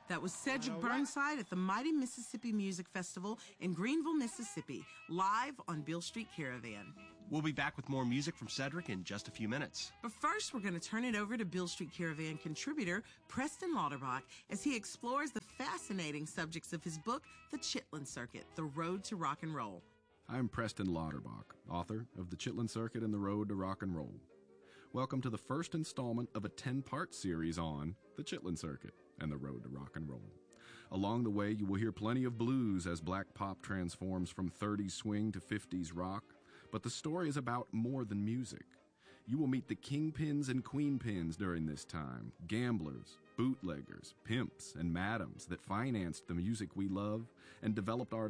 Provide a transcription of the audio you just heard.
That was Cedric Burnside at the Mighty Mississippi Music Festival in Greenville, Mississippi, live on Beale Street Caravan. We'll be back with more music from Cedric in just a few minutes. But first, we're going to turn it over to Beale Street Caravan contributor Preston Lauterbach as he explores the fascinating subjects of his book, The Chitlin Circuit, The Road to Rock and Roll. I'm Preston Lauterbach, author of The Chitlin Circuit and the Road to Rock and Roll. Welcome to the first installment of a 10-part series on The Chitlin Circuit and the Road to Rock and Roll. Along the way, you will hear plenty of blues as black pop transforms from 30s swing to 50s rock, but the story is about more than music. You will meet the kingpins and queenpins during this time, gamblers, bootleggers, pimps, and madams that financed the music we love and developed our